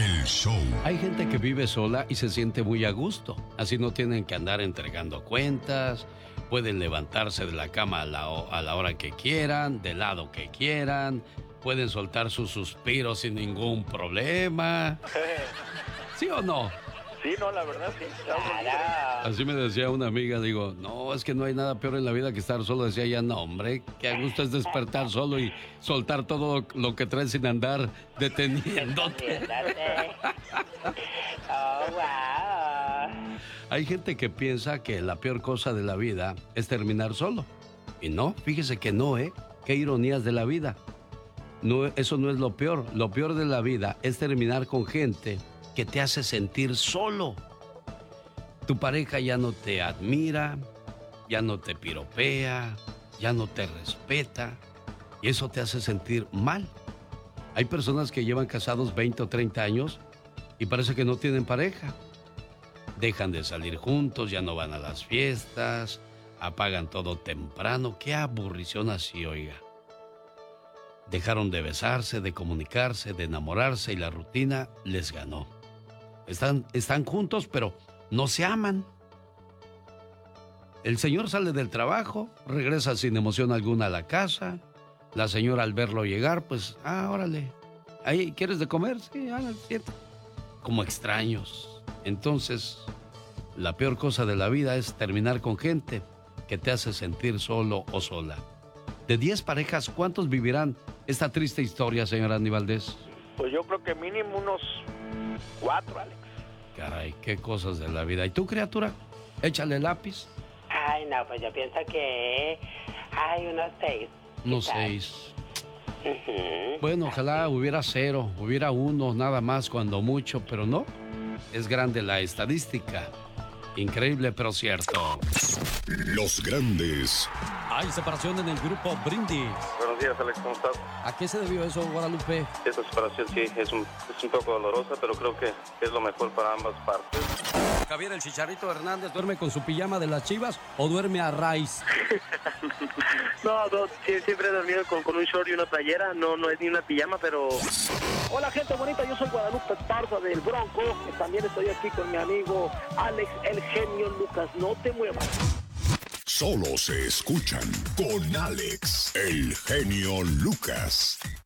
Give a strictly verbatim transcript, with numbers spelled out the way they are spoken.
El show. Hay gente que vive sola y se siente muy a gusto. Así no tienen que andar entregando cuentas. Pueden levantarse de la cama a la, a la hora que quieran, del lado que quieran. Pueden soltar sus suspiros sin ningún problema. ¿Sí o no? Sí, no, la verdad, sí. Claro. Así me decía una amiga, digo, no, es que no hay nada peor en la vida que estar solo. Decía ella, no, hombre, qué a gusto es despertar solo y soltar todo lo que traes sin andar deteniéndote. Oh, wow. Hay gente que piensa que la peor cosa de la vida es terminar solo. Y no, fíjese que no, ¿eh? Qué ironías de la vida. No, eso no es lo peor. Lo peor de la vida es terminar con gente que te hace sentir solo. Tu pareja ya no te admira, ya no te piropea, ya no te respeta, y eso te hace sentir mal. Hay personas que llevan casados veinte o treinta años y parece que no tienen pareja. Dejan de salir juntos, ya no van a las fiestas, apagan todo temprano. Qué aburrición así, oiga. Dejaron de besarse, de comunicarse, de enamorarse y la rutina les ganó. Están, están juntos, pero no se aman. El señor sale del trabajo, regresa sin emoción alguna a la casa. La señora al verlo llegar, pues, ah, órale. ¿Ahí quieres de comer? Sí, ah, cierto. Como extraños. Entonces, la peor cosa de la vida es terminar con gente que te hace sentir solo o sola. De diez parejas, ¿cuántos vivirán esta triste historia, señora Andy Valdés? Pues yo creo que mínimo unos cuatro, Alex. Caray, qué cosas de la vida. ¿Y tú, criatura? Échale lápiz. Ay, no, pues yo pienso que hay unos seis. Unos quizás. seis. Ujú. Bueno, ojalá hubiera cero, hubiera uno, nada más, cuando mucho, pero no. Es grande la estadística. Increíble, pero cierto. Los grandes Hay separación en el grupo Brindis. Buenos días, Alex, ¿cómo estás? ¿A qué se debió eso, Guadalupe? Esta separación sí es un, es un poco dolorosa, pero creo que es lo mejor para ambas partes. Javier, el Chicharito Hernández, ¿duerme con su pijama de las Chivas o duerme a raíz? No, no, sí, siempre he dormido con, con un short y una playera, no, no es ni una pijama, pero... Hola gente bonita, yo soy Guadalupe Parza del Bronco, también estoy aquí con mi amigo Alex, el genio Lucas, no te muevas. solo se escuchan con Alex, el genio Lucas.